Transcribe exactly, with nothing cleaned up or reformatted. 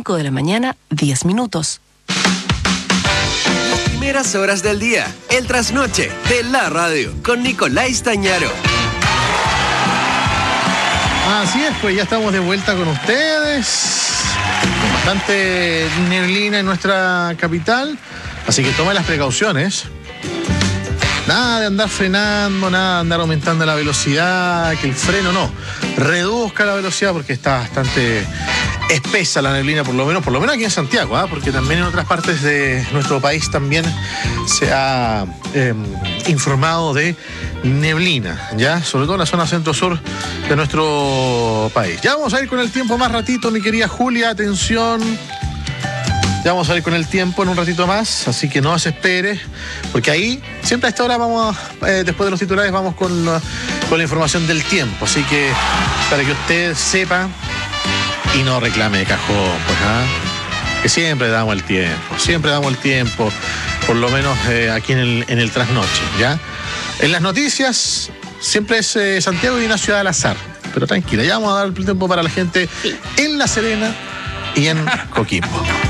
cinco de la mañana, diez minutos. Las primeras horas del día, el trasnoche de la radio, con Nicolás Tañaro. Así es, pues ya estamos de vuelta con ustedes. Con bastante neblina en nuestra capital, así que tome las precauciones. Nada de andar frenando, nada de andar aumentando la velocidad, que el freno no. Reduzca la velocidad porque está bastante espesa la neblina, por lo menos, por lo menos aquí en Santiago, ¿eh? Porque también en otras partes de nuestro país también se ha eh, informado de neblina, ¿ya? Sobre todo en la zona centro-sur de nuestro país. Ya vamos a ir con el tiempo más ratito, mi querida Julia, atención. Ya vamos a ir con el tiempo en un ratito más, así que no se espere, porque ahí, siempre a esta hora vamos, eh, después de los titulares, vamos con la, con la información del tiempo. Así que, para que usted sepa y no reclame de cajón, pues, ¿ah? Que siempre damos el tiempo, siempre damos el tiempo, por lo menos eh, aquí en el, en el trasnoche, ¿ya? En las noticias, siempre es eh, Santiago y una ciudad al azar, pero tranquila, ya vamos a dar el tiempo para la gente en La Serena y en Coquimbo.